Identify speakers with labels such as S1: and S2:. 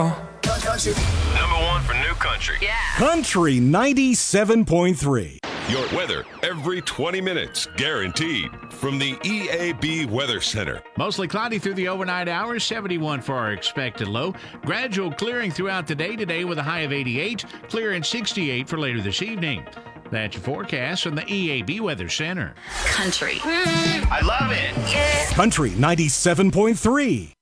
S1: Number one for new country.
S2: Yeah.
S3: Country 97.3.
S4: Your weather every 20 minutes, guaranteed. From the EAB Weather Center.
S5: Mostly cloudy through the overnight hours, 71 for our expected low. Gradual clearing throughout the day today with a high of 88, clear and 68 for later this evening. That's your forecast from the EAB Weather Center.
S2: Country.
S1: I love it.
S2: Yeah.
S3: Country 97.3.